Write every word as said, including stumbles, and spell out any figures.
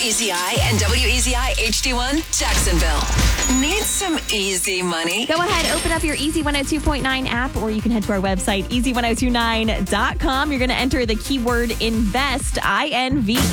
E Z I and W E Z I H D one, Jacksonville. Need some easy money? Go ahead, open up your Easy one oh two point nine app, or you can head to our website, easy one oh two nine dot com. You're going to enter the keyword invest, I N V